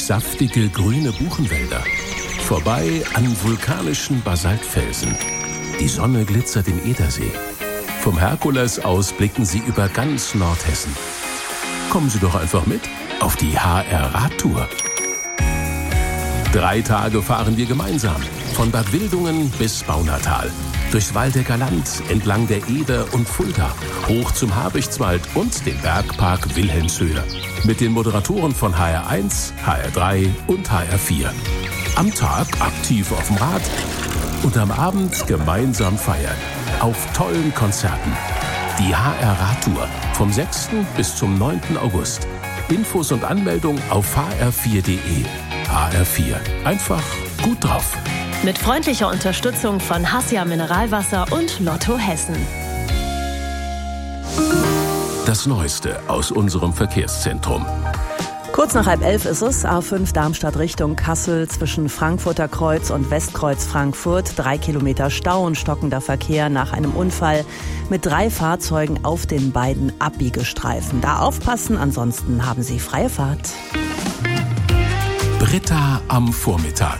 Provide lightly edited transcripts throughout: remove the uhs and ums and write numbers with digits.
saftige grüne Buchenwälder. Vorbei an vulkanischen Basaltfelsen. Die Sonne glitzert im Edersee. Vom Herkules aus blicken Sie über ganz Nordhessen. Kommen Sie doch einfach mit auf die HR-Radtour. 3 Tage fahren wir gemeinsam. Von Bad Wildungen bis Baunatal. Durchs Waldecker Land, entlang der Eder und Fulda, hoch zum Habichtswald und den Bergpark Wilhelmshöhe. Mit den Moderatoren von HR1, HR3 und HR4. Am Tag aktiv auf dem Rad und am Abend gemeinsam feiern. Auf tollen Konzerten. Die HR-Radtour vom 6. bis zum 9. August. Infos und Anmeldung auf hr4.de. HR4. Einfach gut drauf. Mit freundlicher Unterstützung von Hassia Mineralwasser und Lotto Hessen. Das Neueste aus unserem Verkehrszentrum. Kurz nach 10:30 ist es, A5 Darmstadt Richtung Kassel zwischen Frankfurter Kreuz und Westkreuz Frankfurt. 3 Kilometer Stau und stockender Verkehr nach einem Unfall mit 3 Fahrzeugen auf den beiden Abbiegestreifen. Da aufpassen, ansonsten haben Sie freie Fahrt. Britta am Vormittag.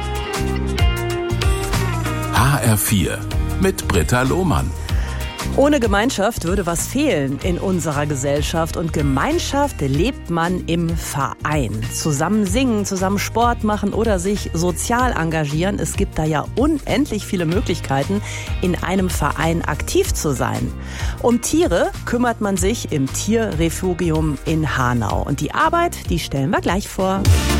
HR4 mit Britta Lohmann. Ohne Gemeinschaft würde was fehlen in unserer Gesellschaft. Und Gemeinschaft lebt man im Verein. Zusammen singen, zusammen Sport machen oder sich sozial engagieren. Es gibt da ja unendlich viele Möglichkeiten, in einem Verein aktiv zu sein. Um Tiere kümmert man sich im Tierrefugium in Hanau. Und die Arbeit, die stellen wir gleich vor.